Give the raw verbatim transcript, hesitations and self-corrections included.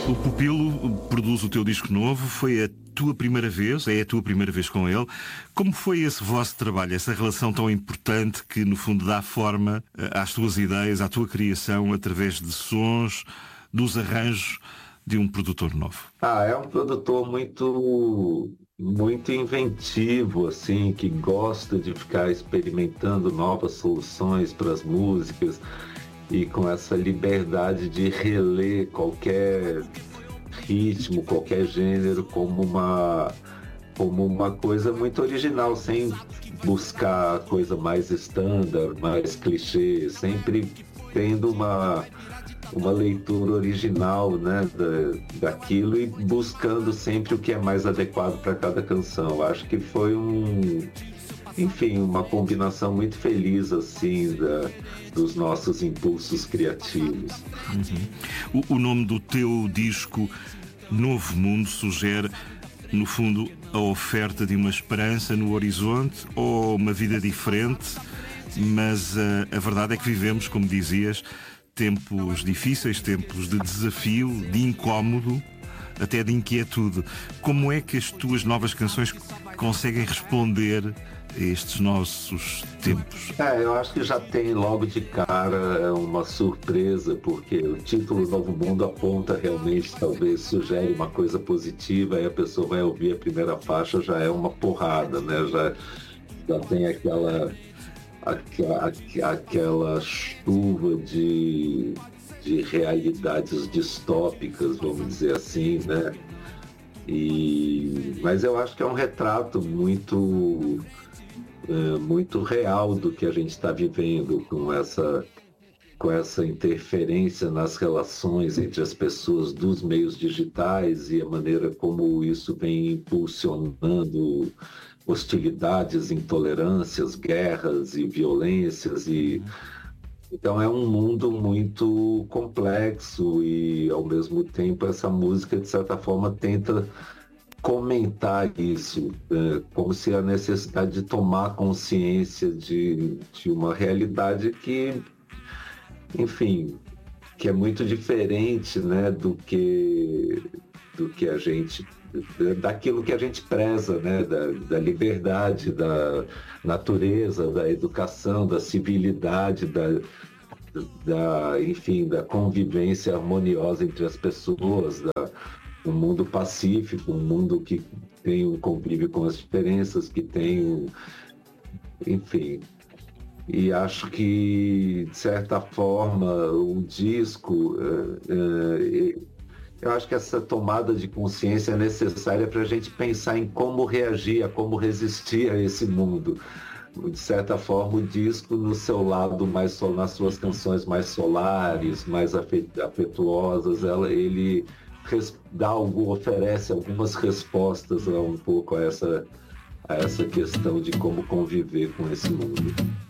O Pupilo produz o teu disco novo, foi a tua primeira vez, é a tua primeira vez com ele. Como foi esse vosso trabalho, essa relação tão importante que no fundo dá forma às tuas ideias, à tua criação, através de sons, dos arranjos de um produtor novo? Ah, é um produtor muito, muito inventivo, assim, que gosta de ficar experimentando novas soluções para as músicas e com essa liberdade de reler qualquer ritmo, qualquer gênero como uma, como uma coisa muito original, sem buscar a coisa mais standard, mais clichê, sempre tendo uma, uma leitura original, né, da, daquilo e buscando sempre o que é mais adequado para cada canção. Acho que foi um, enfim, uma combinação muito feliz assim da, dos nossos impulsos criativos. Uhum. O, o nome do teu disco Novo Mundo sugere, no fundo, a oferta de uma esperança no horizonte ou uma vida diferente, mas a, a verdade é que vivemos, como dizias, tempos difíceis, tempos de desafio, de incómodo, até de inquietude. Como é que as tuas novas canções conseguem responder a estes nossos tempos? É, eu acho que já tem logo de cara uma surpresa, porque o título Novo Mundo aponta realmente, talvez sugere uma coisa positiva, aí a pessoa vai ouvir a primeira faixa, já é uma porrada, né? Já, já tem aquela, aquela, aquela chuva de, de realidades distópicas, vamos dizer assim, né? E, mas eu acho que é um retrato muito... É, muito real do que a gente está vivendo com essa, com essa interferência nas relações entre as pessoas dos meios digitais e a maneira como isso vem impulsionando hostilidades, intolerâncias, guerras e violências. E então é um mundo muito complexo e ao mesmo tempo essa música de certa forma tenta comentar isso, é, como se a necessidade de tomar consciência de, de uma realidade que, enfim, que é muito diferente, né, do que, do que a gente, daquilo que a gente preza, né, da, da liberdade, da natureza, da educação, da civilidade, da, da, enfim, da convivência harmoniosa entre as pessoas, da, um mundo pacífico, um mundo que tem um convívio com as diferenças, que tem um, enfim. E acho que, de certa forma, o disco, é, é, eu acho que essa tomada de consciência é necessária para a gente pensar em como reagir, a como resistir a esse mundo. De certa forma, o disco, no seu lado mais nas suas canções mais solares, mais afetuosas, ela, ele dá algo, oferece algumas respostas a um pouco a essa, a essa questão de como conviver com esse mundo.